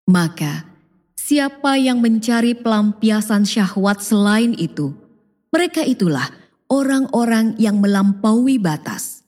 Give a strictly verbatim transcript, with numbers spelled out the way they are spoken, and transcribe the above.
Maka, siapa yang mencari pelampiasan syahwat selain itu, mereka itulah orang-orang yang melampaui batas.